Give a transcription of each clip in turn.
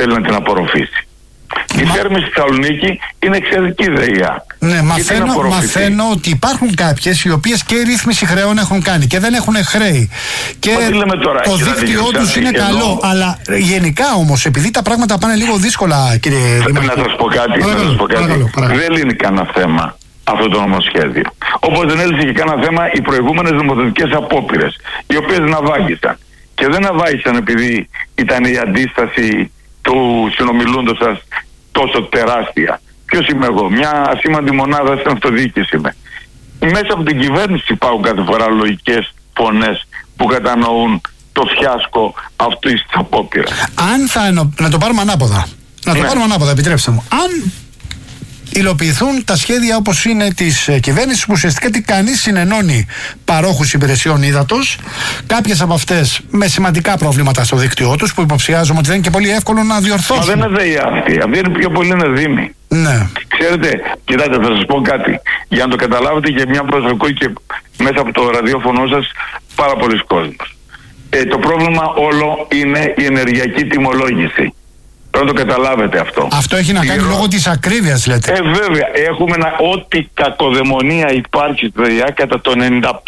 θέλει να την απορροφήσει. Η Θέρμη στη Θεσσαλονίκη είναι εξαιρετική ΔΕΙΑ. Ναι, μαθαίνω ότι υπάρχουν κάποιες οι οποίες και η ρύθμιση χρεών έχουν κάνει και δεν έχουν χρέη. Και το δίκτυό τους είναι καλό. Αλλά γενικά όμως, επειδή τα πράγματα πάνε λίγο δύσκολα, κύριε Δημάρχη. Να σας πω κάτι. Δεν λύνει κανένα θέμα αυτό το νομοσχέδιο. Όπως δεν έλυσε και κανένα θέμα οι προηγούμενες νομοθετικές απόπειρες, οι οποίες ναυάγησαν. Και δεν ναυάγησαν επειδή ήταν η αντίσταση του συνομιλούντος σας τόσο τεράστια. Ποιος είμαι εγώ? Μια ασήμαντη μονάδα στην αυτοδιοίκηση είμαι. Μέσα από την κυβέρνηση υπάρχουν κάθε φορά λογικές φωνές που κατανοούν το φιάσκο αυτής της απόπειρας. Να το πάρουμε ανάποδα. Επιτρέψτε μου. Αν υλοποιηθούν τα σχέδια όπως είναι της κυβέρνησης, που ουσιαστικά τι κάνει? Συνενώνει παρόχους υπηρεσιών ύδατος, κάποιες από αυτές με σημαντικά προβλήματα στο δίκτυό τους, που υποψιάζομαι ότι δεν είναι και πολύ εύκολο να διορθώσουν. Μα δεν είναι ΔΕΙΑ αυτή. Αυτή είναι πιο πολύ είναι δήμη. Ναι. Ξέρετε, κοιτάξτε, θα σας πω κάτι. Για να το καταλάβετε και μια προσωπική και μέσα από το ραδιόφωνο σας πάρα πολλοί κόσμος. Το πρόβλημα όλο είναι η ενεργειακή τιμολόγηση. Πρέπει να το καταλάβετε αυτό. Αυτό έχει να κάνει λόγω της ακρίβειας, λέτε. Βέβαια. Έχουμε ό,τι κακοδαιμονία υπάρχει στη ΔΕΙΑ, κατά το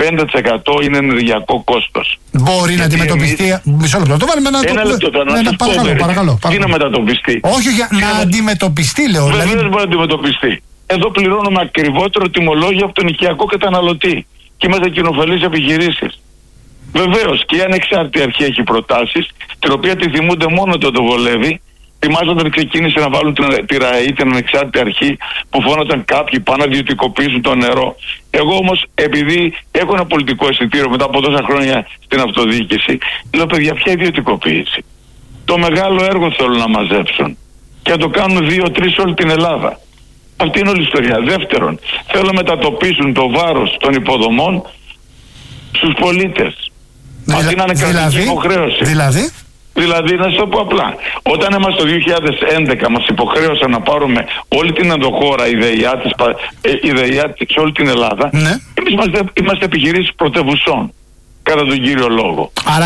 95% είναι ενεργειακό κόστος. Μπορεί να αντιμετωπιστεί. Μισό λεπτό. Το βάλουμε ένα λεπτό. Παρακαλώ. Τι να μετατοπιστεί? Όχι, να αντιμετωπιστεί, λέω. Βεβαίως μπορεί να αντιμετωπιστεί. Εδώ πληρώνουμε ακριβότερο τιμολόγιο από τον οικιακό καταναλωτή και είμαστε κοινοφελείς επιχειρήσεις. Βεβαίως, και η ανεξάρτητη αρχή έχει προτάσεις, την οποία τη θυμούνται μόνο όταν το βολεύει. Θυμάστε όταν ξεκίνησε να βάλουν τη ΡΑΕΗ, την ανεξάρτητη αρχή, που φώνονταν κάποιοι πάνε να ιδιωτικοποιήσουν το νερό. Εγώ όμως, επειδή έχω ένα πολιτικό αισθητήριο μετά από τόσα χρόνια στην αυτοδιοίκηση, λέω, παιδιά, ποια ιδιωτικοποίηση? Το μεγάλο έργο θέλουν να μαζέψουν και να το κάνουν 2-3 όλη την Ελλάδα. Αυτή είναι όλη η ιστορία. Δεύτερον, θέλουν να μετατοπίσουν το βάρος των υποδομών στους πολίτες. Αυτή είναι ανεκρατική υποχρέωση. Δηλαδή, να σας το πω απλά, όταν είμαστε το 2011 μας υποχρέωσαν να πάρουμε όλη την ενδοχώρα η ΔΕΙΑ σε όλη την Ελλάδα, ναι. Εμείς είμαστε επιχειρήσεις πρωτευουσών, κατά τον κύριο λόγο. Άρα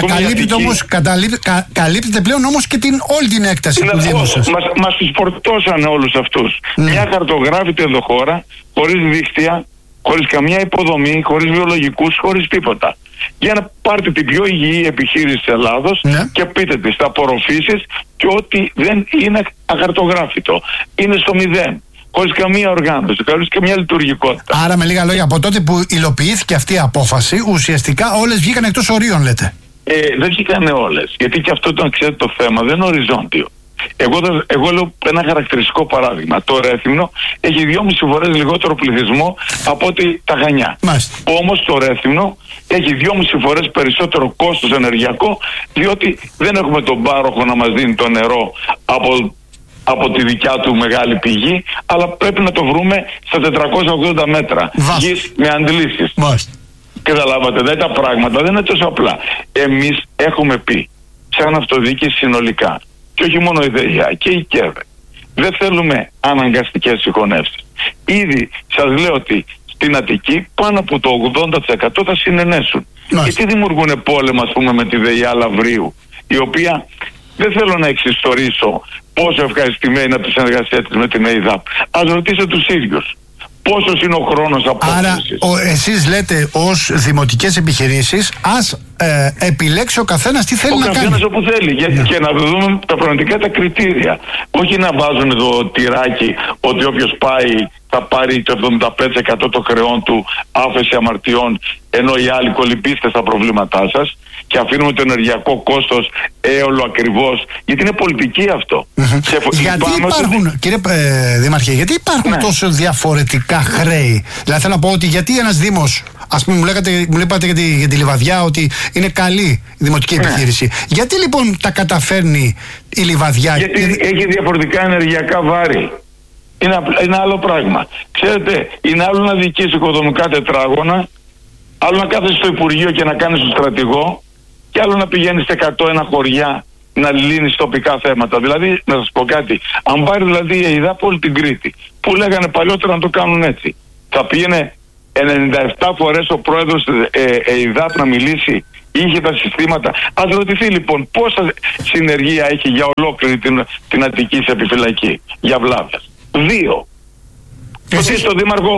καλύπτεται πλέον όμως και όλη την έκταση του Δήμου σας. Μας τους φορτώσανε όλους αυτούς. Ναι. Μια χαρτογράφητη ενδοχώρα, χωρίς δίκτυα, χωρίς καμιά υποδομή, χωρίς βιολογικούς, χωρίς τίποτα. Για να πάρετε την πιο υγιή επιχείρηση της Ελλάδος, ναι, και πείτε της, θα απορροφήσεις και ό,τι δεν είναι αχαρτογράφητο. Είναι στο μηδέν. Χωρίς καμία οργάνωση, χωρίς καμία λειτουργικότητα. Άρα, με λίγα λόγια, από τότε που υλοποιήθηκε αυτή η απόφαση, ουσιαστικά όλες βγήκαν εκτός ορίων, λέτε. Δεν βγήκαν όλες. Γιατί και αυτό, το ξέρετε, το θέμα δεν είναι οριζόντιο. Εγώ λέω ένα χαρακτηριστικό παράδειγμα. Το Ρέθυμνο έχει 2,5 φορές λιγότερο πληθυσμό από ότι τα Χανιά. Όμως το Ρέθυμνο έχει 2,5 φορές περισσότερο κόστος ενεργειακό, διότι δεν έχουμε τον πάροχο να μας δίνει το νερό από τη δικιά του μεγάλη πηγή, αλλά πρέπει να το βρούμε στα 480 μέτρα γης με αντλήσεις. Καταλάβατε, τα πράγματα δεν είναι τόσο απλά. Εμείς έχουμε πει σαν αυτοδιοίκηση συνολικά, και όχι μόνο η ΔΕΙΑ και η ΚΕΔ, δεν θέλουμε αναγκαστικές συγχωνεύσεις. Ήδη σας λέω ότι στην Αττική πάνω από το 80% θα συνενέσουν. Γιατί δημιουργούν πόλεμο, ας πούμε, με τη ΔΕΙΑ Λαβρίου, η οποία δεν θέλω να εξιστορήσω πόσο ευχαριστημένη από τη συνεργασία της με την ΕΙΔΑΠ. Ας ρωτήσετε τους ίδιους. Πόσος είναι ο χρόνος απόκτησης. Άρα εσείς λέτε ως δημοτικές επιχειρήσεις, ας επιλέξει ο καθένας τι θέλει να κάνει. Ο καθένας όπου θέλει. Και να δούμε τα πραγματικά τα κριτήρια. Όχι να βάζουν το τυράκι ότι όποιος πάει θα πάρει το 75% των χρεών του, άφεση αμαρτιών, ενώ οι άλλοι κολυμπήστε στα προβλήματά σας και αφήνουμε το ενεργειακό κόστος έολο ακριβώς, γιατί είναι πολιτική αυτό. Γιατί υπάρχουν, κύριε Δήμαρχε, γιατί υπάρχουν τόσο διαφορετικά χρέη? Δηλαδή θέλω να πω ότι γιατί ένας Δήμος, ας πούμε μου είπατε για τη Λιβαδιά ότι είναι καλή η δημοτική επιχείρηση. Γιατί λοιπόν τα καταφέρνει η Λιβαδιά? Γιατί έχει διαφορετικά ενεργειακά βάρη. Είναι άλλο πράγμα. Ξέρετε, είναι άλλο να διοικείς οικοδομικά τετράγωνα, άλλο να κάθεσαι στο Υπουργείο και να κάνεις τον στρατηγό, και άλλο να πηγαίνεις σε 101 χωριά να λύνεις τοπικά θέματα. Δηλαδή, να σας πω κάτι, αν πάρει δηλαδή η ΕΙΔΑΠ όλη την Κρήτη, που λέγανε παλιότερα να το κάνουν έτσι, θα πήγαινε 97 φορές ο πρόεδρος της ΕΙΔΑΠ να μιλήσει είχε τα συστήματα. Ας ρωτηθεί λοιπόν πόσα συνεργεία έχει για ολόκληρη την Αττική σε επιφυλακή για βλάβες. 2. Ότι στον δήμαρχο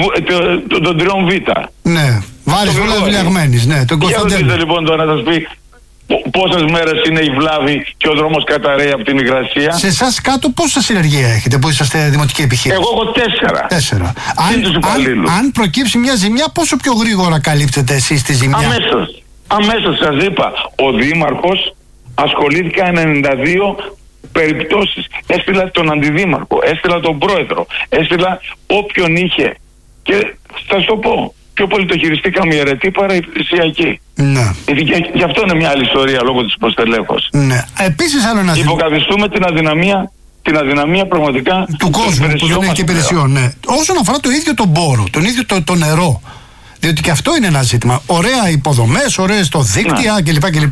των 3Β. Ναι, Βάρης Βουλιαγμένης, ναι, τον Κωνσταντέλο. Για ρωτήστε λοιπόν τώρα να σας πει πόσες μέρες είναι η βλάβη και ο δρόμος καταραίει από την υγρασία. Σε εσάς κάτω πόσα συνεργεία έχετε που είσαστε δημοτική επιχείρηση? Εγώ έχω 4. Αν προκύψει μια ζημιά, πόσο πιο γρήγορα καλύπτετε εσείς τη ζημιά? Αμέσως σας είπα. Ο δήμαρχος ασχολήθηκα 92 περιπτώσεις. Έστειλα τον αντιδήμαρχο, έστειλα τον πρόεδρο, έστειλα όποιον είχε. Και θα σου το πω, πιο πολύ το χειριστήκαμε η αιρετή παρά η πλησιακή. Ναι. Γι' αυτό είναι μια άλλη ιστορία λόγω της υποστελέχωσης. Ναι. Επίσης άλλο ένα ζήτημα. Υποκαθιστούμε την αδυναμία πραγματικά του κόσμου που δεν έχει υπηρεσιών. Ναι. Όσον αφορά το ίδιο τον πόρο, τον ίδιο το νερό. Διότι και αυτό είναι ένα ζήτημα. Ωραία υποδομές, ωραίες το δίκτυα κλπ.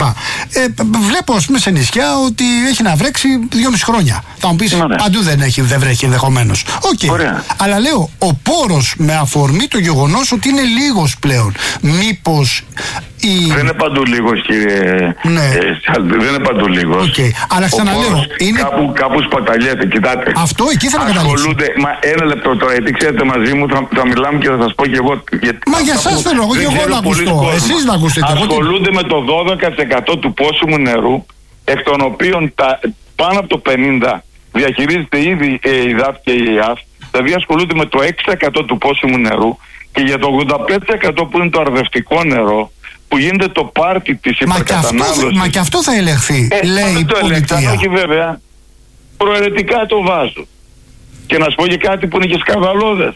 Βλέπω, ας πούμε, σε νησιά ότι έχει να βρέξει 2,5 χρόνια. Θα μου πεις, παντού δεν βρέχει ενδεχομένως. Αλλά λέω, ο πόρος με αφορμή το γεγονός ότι είναι λίγος πλέον. Μήπως. Δεν είναι παντού λίγος, κύριε. Ναι. Δεν είναι παντού λίγος. Αλλά ξαναλέω. Κάπου σπαταλιέται, κοιτάτε. Αυτό εκεί θα καταλήξω. Μα ένα λεπτό τώρα, γιατί ξέρετε μαζί μου θα μιλάμε και θα σας πω και εγώ. Μα για εσάς θέλω εγώ και εγώ να ακουστώ. Εσείς να ακούσετε. Ασχολούνται με το 12% του πόσιμου νερού, εκ των οποίων πάνω από το 50% διαχειρίζεται ήδη η ΔΑΦ και η ΕΑΦ. Δηλαδή ασχολούνται με το 6% του πόσιμου νερού και για το 85% που είναι το αρδευτικό νερό, που γίνεται το πάρτι της υπερκατανάλωσης. Μα και αυτό θα ελεγχθεί, λέει η πολιτεία. Όχι βέβαια. Προαιρετικά το βάζουν. Και να σου πω και κάτι που είναι και σκανδαλώδες.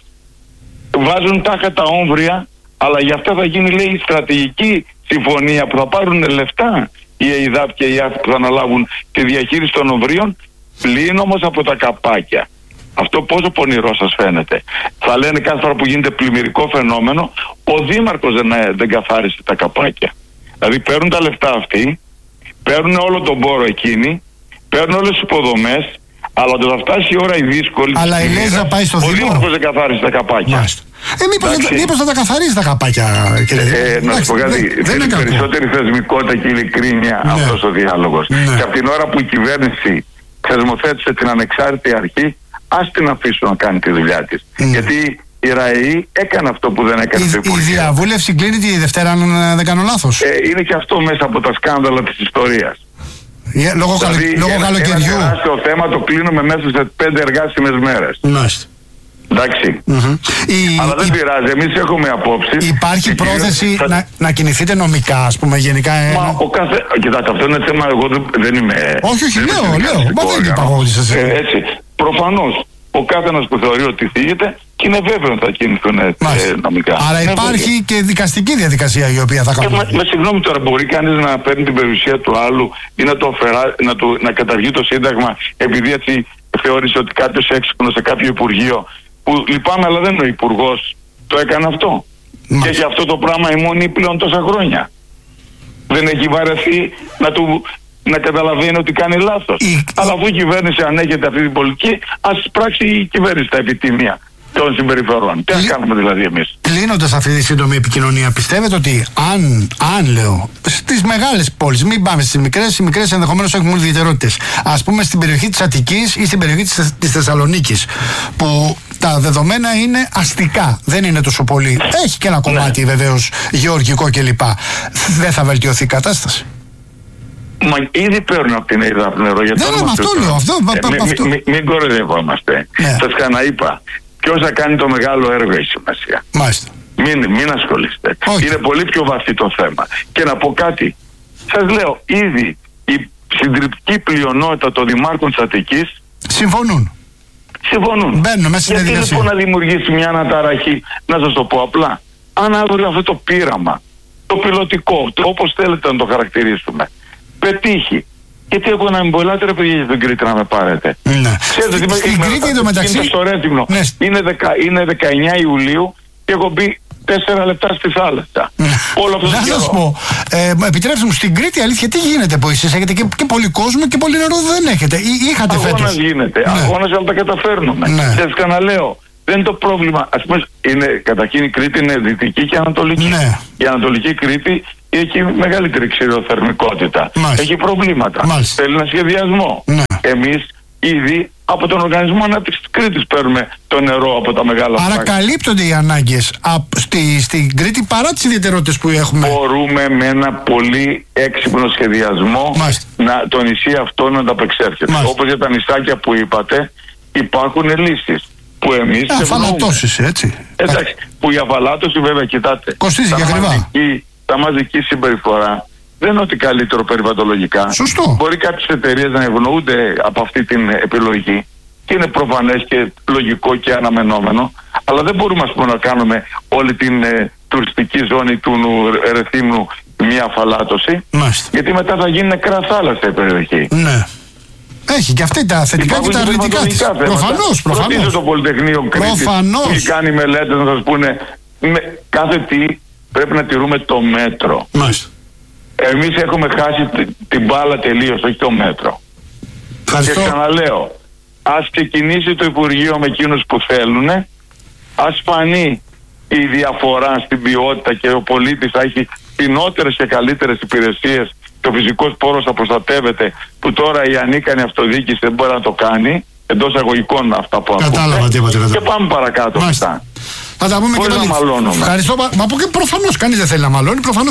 Βάζουν τάχα τα όμβρια, αλλά για αυτά θα γίνει, λέει, η στρατηγική συμφωνία που θα πάρουν λεφτά η ΕΙΔΑΠ και η ΑΦ που θα αναλάβουν τη διαχείριση των ομβρίων, πλην όμως από τα καπάκια. Αυτό πόσο πονηρό σας φαίνεται? Θα λένε κάθε φορά που γίνεται πλημμυρικό φαινόμενο, ο δήμαρχος δεν καθάρισε τα καπάκια. Δηλαδή παίρνουν τα λεφτά αυτοί, παίρνουν όλο τον πόρο εκείνοι, παίρνουν όλες τις υποδομές, αλλά όταν θα φτάσει η ώρα η δύσκολη, αλλά η Λέζα πάει στο ο δήμαρχος δεν καθάρισε τα καπάκια. Μήπως θα τα καθαρίζει τα καπάκια, κύριε? Να σου πω κάτι. Θέλει περισσότερη θεσμικότητα και ειλικρίνεια αυτός ο διάλογος. Και από την ώρα που η κυβέρνηση θεσμοθέτησε την ανεξάρτητη αρχή, ας την αφήσουν να κάνει τη δουλειά της. Γιατί η ΡΑΕΗ έκανε αυτό που δεν έκανε το Υπουργείο. Η διαβούλευση κλείνει τη Δευτέρα, αν δεν κάνω λάθος. Είναι και αυτό μέσα από τα σκάνδαλα της ιστορίας. Λόγω καλοκαιριού. Ένα τεράστιο θέμα το κλείνουμε μέσα σε 5 εργάσιμες μέρες. Μάλιστα. Εντάξει. Αλλά δεν πειράζει, εμείς έχουμε απόψεις. Υπάρχει πρόθεση να κινηθείτε νομικά, ας πούμε, γενικά? Κοιτάξτε, αυτό είναι θέμα, εγώ δεν είμαι. Όχι, λέω. Μα δεν είπα εγώ ότι σας. Έτσι. Προφανώς ο κάθε ένας που θεωρεί ότι θίγεται, και είναι βέβαιο ότι θα κινηθούν νομικά. Άρα υπάρχει και δικαστική διαδικασία η οποία θα κάνει. Με συγγνώμη τώρα, μπορεί κανείς να παίρνει την περιουσία του άλλου ή να καταργεί το Σύνταγμα επειδή έτσι θεώρησε ότι κάποιος έξυπνος σε κάποιο Υπουργείο, που λυπάμαι αλλά δεν είναι ο Υπουργός, το έκανε αυτό. Και έχει αυτό το πράγμα η μόνη πλέον τόσα χρόνια. Δεν έχει βαρεθεί να καταλαβαίνει ότι κάνει λάθος. Αλλά αφού η κυβέρνηση ανέχεται αυτή την πολιτική, ας πράξει η κυβέρνηση τα επιτίμια των συμπεριφορών. Τι ας κάνουμε δηλαδή εμείς? Κλείνοντας αυτή τη σύντομη επικοινωνία, πιστεύετε ότι αν λέω στις μεγάλες πόλεις, μην πάμε στις μικρές, οι μικρές ενδεχομένως έχουν ιδιαιτερότητες, ας πούμε στην περιοχή της Αττικής ή στην περιοχή της Θεσσαλονίκης, που τα δεδομένα είναι αστικά, δεν είναι τόσο πολύ, έχει και ένα κομμάτι βεβαίως γεωργικό κλπ, δεν θα βελτιωθεί η κατάσταση? Μα ήδη παίρνουν από την ΕΙΔΑΠ νερό. Μην κοροϊδευόμαστε. Σας ξαναείπα, ποιος θα κάνει το μεγάλο έργο έχει σημασία. Μάλιστα. Μην ασχολείστε. Είναι πολύ πιο βαθύ το θέμα. Και να πω κάτι. Σας λέω, ήδη η συντριπτική πλειονότητα των δημάρχων της Αττικής συμφωνούν. Μπαίνουν μέσα στη διαδικασία. Γιατί λοιπόν να δημιουργήσει μια αναταραχή? Να σας το πω απλά. Αν αύριο αυτό το πείραμα, το πιλωτικό, όπως θέλετε να το χαρακτηρίσουμε, πετύχει, γιατί εγώ να μην μπορείτε ρε παιδιά για την Κρήτη να με πάρετε? Ξέρετε, στην Κρήτη εντωμεταξύ είναι 19 Ιουλίου και έχω μπει 4 λεπτά στη θάλασσα. Όλο αυτό. Να σας πω, επιτρέψτε μου, στην Κρήτη αλήθεια τι γίνεται που εσείς έχετε και πολύ κόσμο και πολύ νερό δεν έχετε? Είχατε φέτος? Αγώνας γίνεται, αγώνας αλλά τα καταφέρνουμε. Και σας ξαναλέω, δεν είναι το πρόβλημα. Ας πούμε, καταρχήν η Κρήτη είναι δυτική και ανατολική. Η Ανατολική Κρήτη έχει μεγαλύτερη ξηροθερμικότητα. Μάλιστα. Έχει προβλήματα. Μάλιστα. Θέλει ένα σχεδιασμό. Ναι. Εμείς ήδη από τον Οργανισμό Ανάπτυξης της Κρήτης παίρνουμε το νερό από τα μεγάλα Άρα φράγματα. καλύπτονται οι ανάγκες στην Κρήτη παρά τις ιδιαιτερότητες που έχουμε. Μπορούμε με ένα πολύ έξυπνο σχεδιασμό το νησί αυτό να ανταπεξέρχεται. Όπως για τα νησάκια που είπατε, υπάρχουν λύσεις που εμείς αφαλατώσεις, έτσι. Εντάξει, που η αφαλάτωση βέβαια, κοιτάτε, κοστίζει και ακριβά. Τα μαζική συμπεριφορά δεν είναι ότι καλύτερο περιβαλλοντολογικά. Σωστό. Μπορεί κάποιες εταιρείες να ευνοούνται από αυτή την επιλογή και είναι προφανές και λογικό και αναμενόμενο, αλλά δεν μπορούμε να κάνουμε όλη την τουριστική ζώνη του Ρεθύμνου μια αφαλάτωση. Γιατί μετά θα γίνει νεκρά θάλασσα η περιοχή. Ναι. Έχει και αυτά τα θετικά και τα αρνητικά της. Προφανώς. Ρωτήστε το Πολυτεχνείο Κρήτης που έχει κάνει μελέτες να σας πούνε κάθε τι πρέπει να τηρούμε το μέτρο. Εμείς έχουμε χάσει την μπάλα τελείως, όχι το μέτρο. Ευχαριστώ. Και ξαναλέω, ας ξεκινήσει το Υπουργείο με εκείνους που θέλουν, ας φανεί η διαφορά στην ποιότητα και ο πολίτης θα έχει φθηνότερες και καλύτερες υπηρεσίες και ο φυσικός πόρος θα προστατεύεται, που τώρα η ανίκανη αυτοδιοίκηση δεν μπορεί να το κάνει, εντός αγωγικών αυτά που ακούμε. Και πάμε παρακάτω μετά. Θα τα πούμε και πάλι. Ευχαριστώ. Μα από και προφανώς κανείς δεν θέλει να μαλώνει. Προφανώς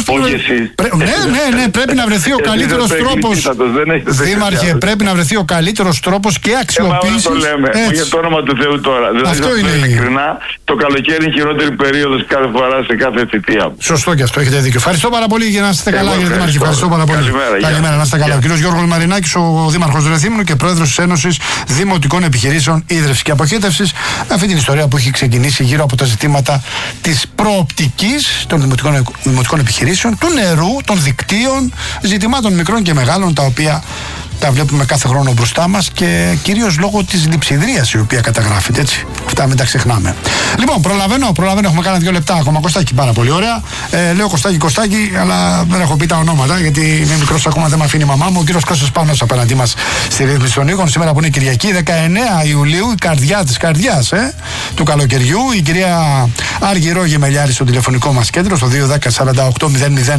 ναι, πρέπει να βρεθεί ο καλύτερος τρόπος. Δήμαρχε, πρέπει να βρεθεί ο καλύτερος τρόπος και αξιοποίησης. Το λέμε. Για το όνομα του Θεού τώρα. Αυτό είναι. Ειλικρινά, το καλοκαίρι είναι η χειρότερη περίοδος κάθε φορά σε κάθε θητεία. Σωστό και αυτό, έχετε δίκιο. Ευχαριστώ πάρα πολύ για να είστε καλά, κύριε Δήμαρχε. Ευχαριστώ πάρα πολύ. Καλημέρα, να είστε καλά. Ο κύριος Γιώργος Μαρινάκης, ο Δήμαρχος Ρεθύμνου και Πρόεδρος της Ένωσης Δημοτικών Επιχειρήσεων Ίδρυυσης και Αποχέτευσης. Αυτή την ιστορία που έχει ξεκινήσει γύρω από τα ζητήματα της προοπτικής των δημοτικών επιχειρήσεων, του νερού, των δικτύων, ζητημάτων μικρών και μεγάλων, τα οποία τα βλέπουμε κάθε χρόνο μπροστά μας και κυρίως λόγω της λειψιδρίας η οποία καταγράφεται, έτσι. Αυτά μην τα ξεχνάμε. Λοιπόν, προλαβαίνω, έχουμε κάνα 2 λεπτά ακόμα. Κωστάκι, πάρα πολύ ωραία. Λέω Κωστάκι, αλλά δεν έχω πει τα ονόματα γιατί είμαι μικρός ακόμα, δεν με αφήνει η μαμά μου. Ο κύριος Κώστας Πάνος απέναντί μας στη ρύθμιση των ήχων. Σήμερα που είναι Κυριακή, 19 Ιουλίου, η καρδιά της καρδιάς του καλοκαιριού. Η κυρία Άργυρο Γεμελιάρη στο τηλεφωνικό μας κέντρο, στο 210 48 00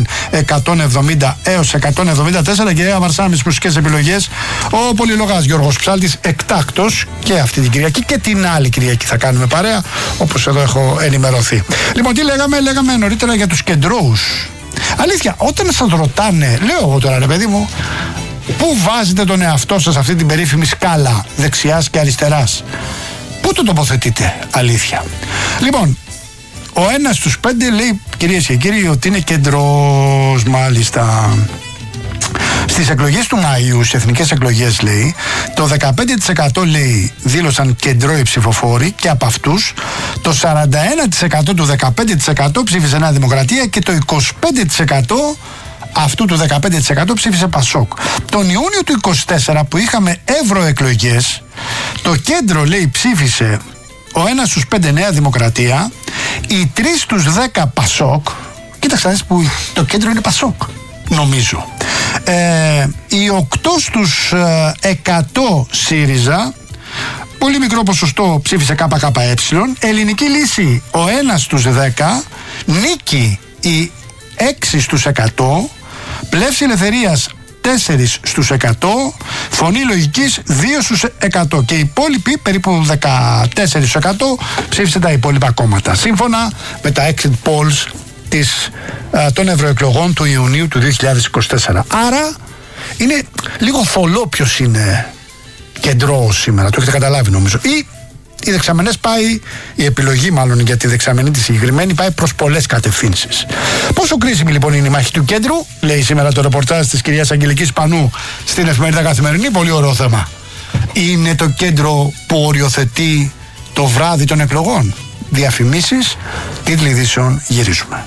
170 έως 174. Κυρία Μαρσάμι, στις μουσικές επιλογές. Ο πολυλογάς Γιώργος Ψάλτης, εκτάκτος και αυτή την Κυριακή και την άλλη Κυριακή θα κάνουμε παρέα, όπως εδώ έχω ενημερωθεί. Λοιπόν, τι λέγαμε νωρίτερα για τους κεντρώους. Αλήθεια, όταν σας ρωτάνε, λέω εγώ τώρα ρε παιδί μου, πού βάζετε τον εαυτό σας αυτή την περίφημη σκάλα δεξιάς και αριστεράς, πού το τοποθετείτε, αλήθεια? Λοιπόν, ο ένας στους 5 λέει, κυρίες και κύριοι, ότι είναι κεντρός, μάλιστα. Στις εκλογές του Μαΐου, στις εθνικές εκλογές, λέει, το 15% λέει δήλωσαν κεντρώοι ψηφοφόροι και από αυτούς το 41% του 15% ψήφισε Νέα Δημοκρατία και το 25% αυτού του 15% ψήφισε Πασόκ. Τον Ιούνιο του 24 που είχαμε ευρωεκλογές, το κέντρο, λέει, ψήφισε ο 1 στους 5 Νέα Δημοκρατία, οι 3 στους 10 Πασόκ. Κοίταξε να δεις που το κέντρο είναι Πασόκ, νομίζω. Οι 8 στους 100 ΣΥΡΙΖΑ, πολύ μικρό ποσοστό ψήφισε ΚΚΕ. Ελληνική Λύση ο 1 στους 10, Νίκη οι 6 στους 100, Πλεύση Ελευθερίας 4 στους 100, Φωνή Λογικής 2 στους 100 και οι υπόλοιποι περίπου 14 στους 100 ψήφισε τα υπόλοιπα κόμματα, σύμφωνα με τα exit polls των ευρωεκλογών του Ιουνίου του 2024. Άρα είναι λίγο θολό ποιος είναι κεντρός σήμερα, το έχετε καταλάβει νομίζω. Ή οι δεξαμενές πάει, η επιλογή μάλλον για τη δεξαμενή τη συγκεκριμένη πάει προς πολλές κατευθύνσεις. Πόσο κρίσιμη λοιπόν είναι η μάχη του κέντρου, λέει σήμερα το ρεπορτάζ της κυρίας Αγγελικής Πανού στην Εφημερίδα Καθημερινή. Πολύ ωραίο θέμα. Είναι το κέντρο που οριοθετεί το βράδυ των εκλογών? Διαφημίσεις, τίτλοι ειδήσεων, γυρίζουμε.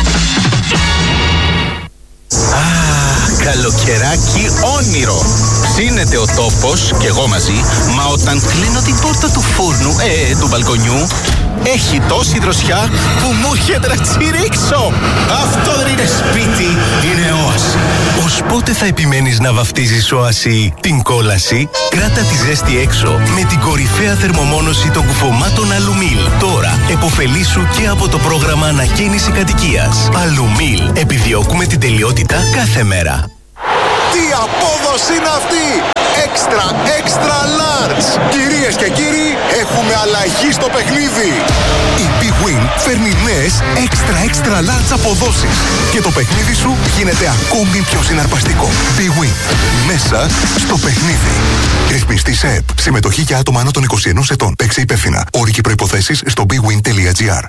Καλοκαιράκι όνειρο. Ψήνεται ο τόπος και εγώ μαζί, μα όταν κλείνω την πόρτα του φούρνου, του μπαλκονιού, έχει τόση δροσιά που μου έρχεται να τσιρίξω. Αυτό δεν είναι σπίτι, είναι όαση. Ως πότε θα επιμένεις να βαφτίζεις όαση την κόλαση? Κράτα τη ζέστη έξω με την κορυφαία θερμομόνωση των κουφωμάτων Αλουμίλ. Τώρα επωφελήσου και από το πρόγραμμα ανακαίνιση κατοικίας. Αλουμίλ. Επιδιώκουμε την τελειότητα κάθε μέρα. Τι απόδοση είναι αυτή! Extra large! Κυρίες και κύριοι, έχουμε αλλαγή στο παιχνίδι! Η Big Win φέρνει νέες extra large αποδόσεις και το παιχνίδι σου γίνεται ακόμη πιο συναρπαστικό. Big Win. Μέσα στο παιχνίδι. Ρυθμιστή σε ΕΠ. Συμμετοχή για άτομα άνω των 21 ετών. Παίξε υπεύθυνα. Όροι και προϋποθέσεις στο bigwin.gr.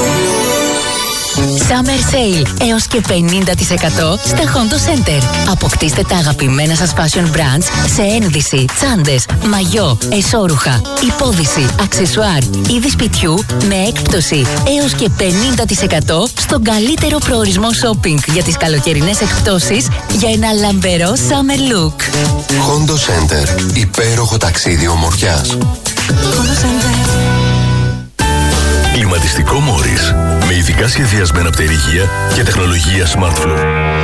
Summer Sale έως και 50% στα Hondo Center. Αποκτήστε τα αγαπημένα σας fashion brands σε ένδυση, τσάντες, μαγιό, εσώρουχα, υπόδυση, αξεσουάρ, είδη σπιτιού με έκπτωση έως και 50% στον καλύτερο προορισμό shopping για τις καλοκαιρινές εκπτώσεις για ένα λαμπερό summer look. Hondo Center. Υπέροχο ταξίδι ομορφιάς. Hondo Center. Κλιματιστικό Morris, με ειδικά σχεδιασμένα πτερυγεία και τεχνολογία SmartFlow.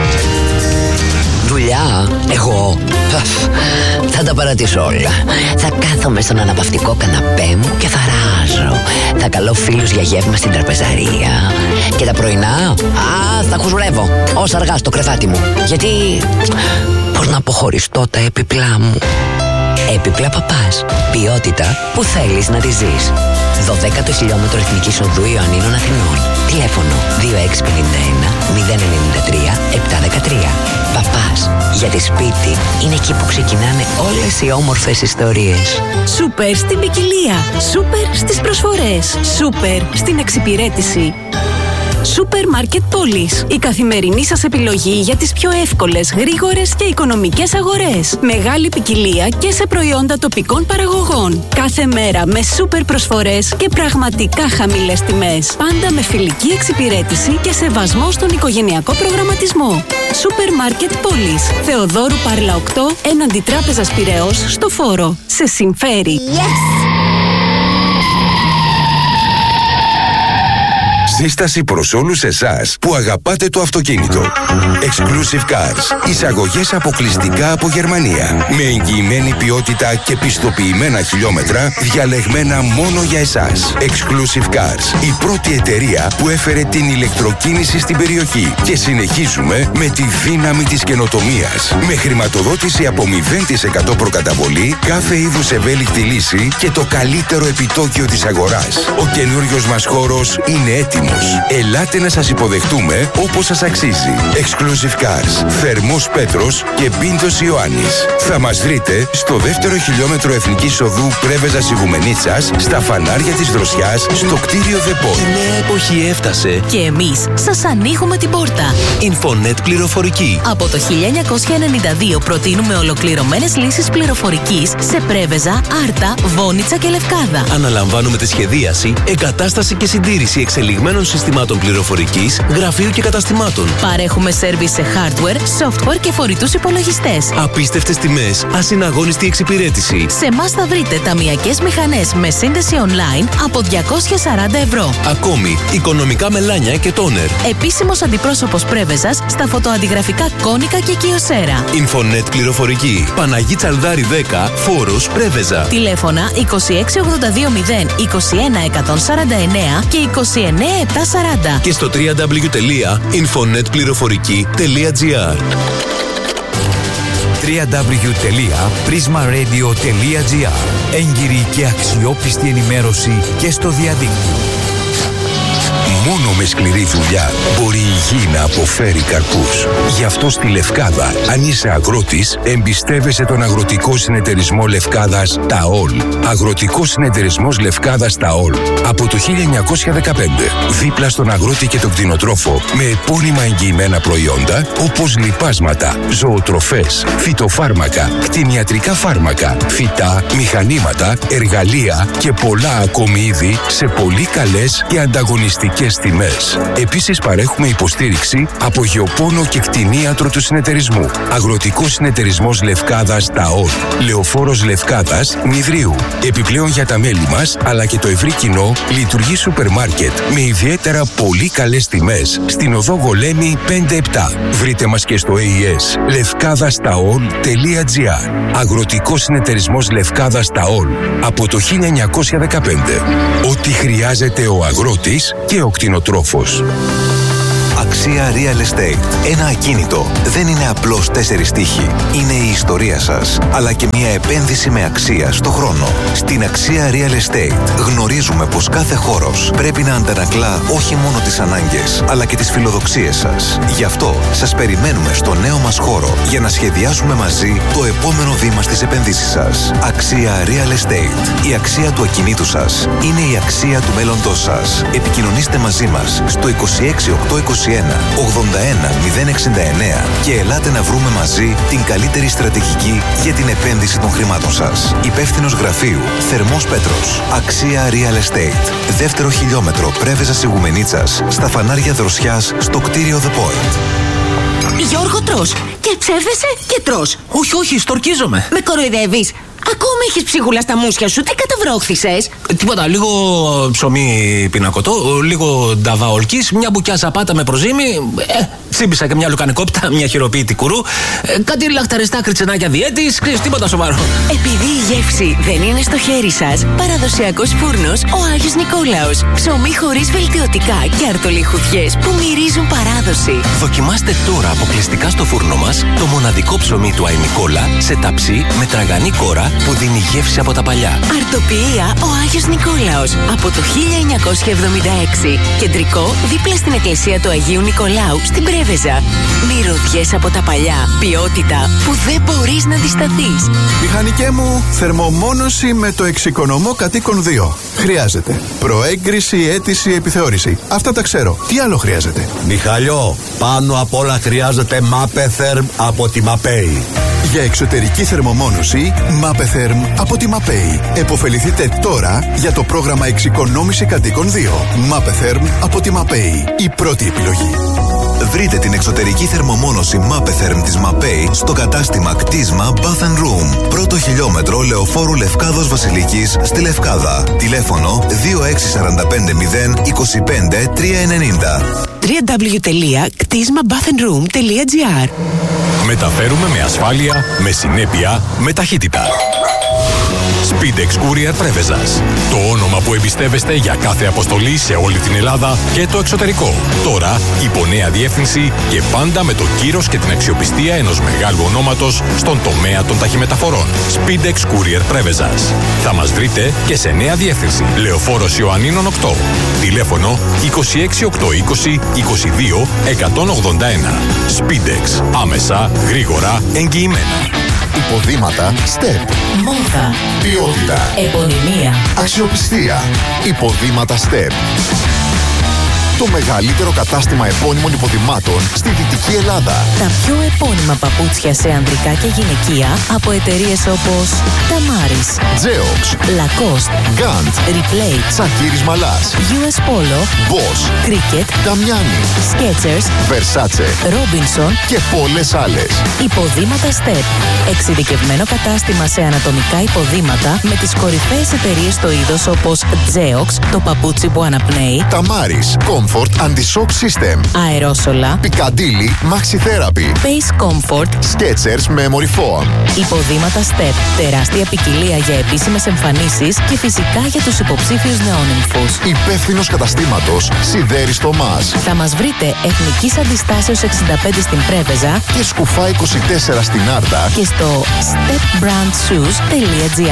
Δουλειά, εγώ θα τα παρατήσω όλα. Θα κάθομαι στον αναπαυτικό καναπέ μου και θα ράζω. Θα καλώ φίλους για γεύμα στην τραπεζαρία. Και τα πρωινά, θα χουζουρεύω ως αργά στο κρεβάτι μου. Γιατί, πώς να αποχωριστώ τα έπιπλά μου. Έπιπλα Παπάς. Ποιότητα που θέλεις να τη ζεις. 12ο χιλιόμετρο Εθνικής Οδού Ιωαννίνων Αθηνών. Τηλέφωνο 2651 093 713. Παπάς. Γιατί σπίτι είναι εκεί που ξεκινάνε όλες οι όμορφες ιστορίες. Σούπερ στην ποικιλία. Σούπερ στις προσφορές. Σούπερ στην εξυπηρέτηση. Σούπερ Μάρκετ Πόλης. Η καθημερινή σας επιλογή για τις πιο εύκολες, γρήγορες και οικονομικές αγορές. Μεγάλη ποικιλία και σε προϊόντα τοπικών παραγωγών. Κάθε μέρα με σούπερ προσφορές και πραγματικά χαμηλές τιμές. Πάντα με φιλική εξυπηρέτηση και σεβασμό στον οικογενειακό προγραμματισμό. Σούπερ Μάρκετ Πόλης. Θεοδόρου Πάρλα 8, έναντι Τράπεζας Πειραιώς, στο Φόρο. Σε συμφέρει. Yes! Σύσταση προς όλους εσάς που αγαπάτε το αυτοκίνητο. Exclusive Cars. Εισαγωγές αποκλειστικά από Γερμανία. Με εγγυημένη ποιότητα και πιστοποιημένα χιλιόμετρα διαλεγμένα μόνο για εσάς. Exclusive Cars. Η πρώτη εταιρεία που έφερε την ηλεκτροκίνηση στην περιοχή. Και συνεχίζουμε με τη δύναμη της καινοτομίας. Με χρηματοδότηση από 0% προκαταβολή, κάθε είδους ευέλικτη λύση και το καλύτερο επιτόκιο της αγοράς. Ο καινούριος μας χώρος είναι έτοιμος. Ελάτε να σας υποδεχτούμε όπως σας αξίζει. Exclusive Cars. Θερμός Πέτρος και Μπίντος Ιωάννης. Θα μας βρείτε στο 2ο χιλιόμετρο Εθνικής Οδού Πρέβεζας Ιγουμενίτσας, στα φανάρια της Δροσιάς, στο κτίριο ΔΕΠΟ. Η νέα εποχή έφτασε. Και εμείς σας ανοίγουμε την πόρτα. Infonet Πληροφορική. Από το 1992 προτείνουμε ολοκληρωμένες λύσεις πληροφορικής σε Πρέβεζα, Άρτα, Βόνιτσα και Λευκάδα. Αναλαμβάνουμε τη σχεδίαση, εγκατάσταση και συντήρηση εξελιγμένων συστημάτων πληροφορικής, γραφείου και καταστημάτων. Παρέχουμε σέρβις σε hardware, software και φορητούς υπολογιστές. Απίστευτες τιμές, ασυναγώνιστη εξυπηρέτηση. Σε εμάς θα βρείτε ταμειακές μηχανές με σύνδεση online από 240 ευρώ. Ακόμη, οικονομικά μελάνια και τόνερ. Επίσημος αντιπρόσωπος Πρέβεζας στα φωτοαντιγραφικά Κόνικα και Κιοσέρα. Infonet Πληροφορική. Παναγή Τσαλδάρη 10, Φόρος, Πρέβεζα. Τηλέφωνα 26820 21149 και 29740. Και στο www.infonetpleηροφορική.gr. www.prismaradio.gr. Έγκυρη και αξιόπιστη ενημέρωση και στο διαδίκτυο. Μόνο με σκληρή δουλειά μπορεί η γη να αποφέρει καρπούς. Γι' αυτό στη Λευκάδα, αν είσαι αγρότης, εμπιστεύεσαι τον Αγροτικό Συνεταιρισμό Λευκάδας ΤΑΟΛ. Αγροτικός Συνεταιρισμός Λευκάδας ΤΑΟΛ. Από το 1915. Δίπλα στον αγρότη και τον κτηνοτρόφο. Με επώνυμα εγγυημένα προϊόντα όπως λιπάσματα, ζωοτροφές, φυτοφάρμακα, κτηνιατρικά φάρμακα, φυτά, μηχανήματα, εργαλεία και πολλά ακόμη είδη σε πολύ καλές και ανταγωνιστικές τιμές. τιμές. Επίσης παρέχουμε υποστήριξη από γεωπόνο και κτηνίατρο του συνεταιρισμού. Αγροτικός συνεταιρισμός Λευκάδας ΤΑΟΛ. Λεωφόρος Λευκάδας Νηδρίου. Επιπλέον για τα μέλη μας αλλά και το ευρύ κοινό λειτουργεί σούπερ μάρκετ με ιδιαίτερα πολύ καλές τιμές στην οδό Γολέμη 5-7. Βρείτε μας και στο AES levkadastaol.gr. Αγροτικός συνεταιρισμός Λευκάδας ΤΑΟΛ από το 1915. Ό,τι χρειάζεται ο αγρότης και ο κτηνοτρόφος. Αξία Real Estate. Ένα ακίνητο δεν είναι απλώς 4 τοίχοι. Είναι η ιστορία σας, αλλά και μια επένδυση με αξία στο χρόνο. Στην Αξία Real Estate γνωρίζουμε πως κάθε χώρος πρέπει να αντανακλά όχι μόνο τις ανάγκες, αλλά και τις φιλοδοξίες σας. Γι' αυτό σας περιμένουμε στο νέο μας χώρο για να σχεδιάσουμε μαζί το επόμενο βήμα στις επενδύσεις σας. Αξία Real Estate. Η αξία του ακινήτου σας είναι η αξία του μέλλοντός σας. Επικοινωνήστε μαζί μας στο 26821 81 069 και ελάτε να βρούμε μαζί την καλύτερη στρατηγική για την επένδυση των χρημάτων σας. Υπεύθυνος γραφείου Θερμός Πέτρος. Αξία Real Estate. Δεύτερο χιλιόμετρο Πρέβεζας Ιγουμενίτσας, στα φανάρια Δροσιάς, στο κτίριο The Point. Γιώργο, τρως και ψεύδεσαι και τρως. Όχι, στορκίζομαι. Με κοροϊδεύεις? Ακόμα έχεις ψίχουλα στα μουσια σου, τι καταβρόχθησες? Τίποτα, λίγο ψωμί πινακωτό, λίγο νταβαολκής, μια μπουκιά ζαπάτα με προζύμι, τσίμπησα και μια λουκανικόπιτα, μια χειροποίητη κουρού, κάτι λαχταριστά κριτσενάκια διέτης, τίποτα σοβαρό. Επειδή η γεύση δεν είναι στο χέρι σας, παραδοσιακός φούρνος ο Άγιος Νικόλαος. Ψωμί χωρίς βελτιωτικά και αρτολιχουδιές που μυρίζουν παράδοση. Δοκιμάστε τώρα αποκλειστικά στο φούρνο μας το μοναδικό ψωμί του Άι Νικόλα σε ταψί με τραγανή κόρα που δίνει γεύση από τα παλιά. Αρτοποιία ο Άγιος Νικόλαος από το 1976. Κεντρικό δίπλα στην εκκλησία του Αγίου Νικολάου στην Πρέβεζα. Μυρωδιές από τα παλιά. Ποιότητα που δεν μπορείς να αντισταθείς. Μηχανικέ μου, θερμομόνωση με το εξοικονομώ κατοίκον 2. Χρειάζεται προέγκριση, αίτηση, επιθεώρηση. Αυτά τα ξέρω. Τι άλλο χρειάζεται? Μιχαλιό, πάνω απ' όλα χρειάζεται Mapetherm από τη Mapei. Για εξωτερική θερμομόνωση, Mapetherm από τη Mapei. Εποφεληθείτε τώρα για το πρόγραμμα εξοικονόμηση κατοίκων 2. Mapetherm από τη Mapei. Η πρώτη επιλογή. Βρείτε την εξωτερική θερμομόνωση Mapetherm της Mapei στο κατάστημα κτίσμα Bath & Room. Πρώτο χιλιόμετρο Λεωφόρου Λευκάδος Βασιλικής στη Λευκάδα. Τηλέφωνο 26450 25 390. www.ktismabathandroom.gr. Μεταφέρουμε με ασφάλεια, με συνέπεια, με ταχύτητα. Speedex Courier Πρέβεζας. Το όνομα που εμπιστεύεστε για κάθε αποστολή σε όλη την Ελλάδα και το εξωτερικό. Τώρα υπό νέα διεύθυνση και πάντα με το κύρος και την αξιοπιστία ενός μεγάλου ονόματος στον τομέα των ταχυμεταφορών. Speedex Courier Πρέβεζας. Θα μας βρείτε και σε νέα διεύθυνση. Λεωφόρος Ιωαννίνων 8. Τηλέφωνο 26820 22 181. Speedex. Άμεσα, γρήγορα, εγγυημένα. Υποδήματα STEP. Μόδα. Ποιότητα. Επωνυμία. Αξιοπιστία. Υποδήματα STEP. Το μεγαλύτερο κατάστημα επώνυμων υποδημάτων στη Δυτική Ελλάδα. Τα πιο επώνυμα παπούτσια σε ανδρικά και γυναικεία από εταιρείες όπως Tamaris, Geox, Lacoste, Gant, Replay, Τσακίρης Μαλάς, US Polo, Bosch, Cricket, Damiani, Skechers, Versace, Robinson και πολλές άλλες. Υποδήματα STEP. Εξειδικευμένο κατάστημα σε ανατομικά υποδήματα με τις κορυφαίες εταιρείες στο είδος όπως Geox, το παπούτσι που αναπνέει, Tamaris, Comfort Anti-Shock System, αερόσολα, Piccadilly Maxi Therapy, Pace Comfort, Skechers Memory Foam. Υποδήματα STEP. Τεράστια ποικιλία για επίσημες εμφανίσεις και φυσικά για τους υποψήφιους νεόνυμφους. Υπεύθυνος καταστήματος Σιδέρης Θωμάς. Θα μας βρείτε Εθνικής Αντιστάσεως 65 στην Πρέβεζα και Σκουφά 24 στην Άρτα και στο stepbrandshoes.gr.